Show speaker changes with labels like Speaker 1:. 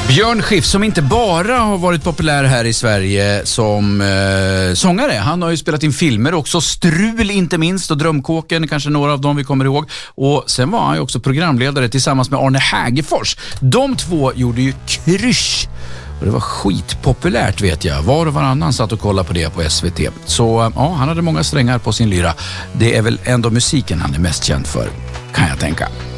Speaker 1: Björn Skifs, som inte bara har varit populär här i Sverige som sångare. Han har ju spelat in filmer också, Strul inte minst och Drömkåken, kanske några av dem vi kommer ihåg. Och sen var han ju också programledare tillsammans med Arne Hägerfors. De två gjorde ju Krysch. Och det var skitpopulärt, vet jag. Var och varannan satt och kollade på det på SVT. Så ja, han hade många strängar på sin lyra. Det är väl ändå musiken han är mest känd för, kan jag tänka.